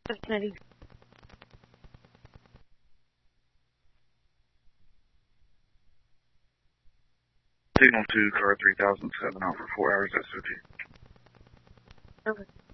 Kennedy. Signal 2, car 3007 out for 4 hours SOT. Over.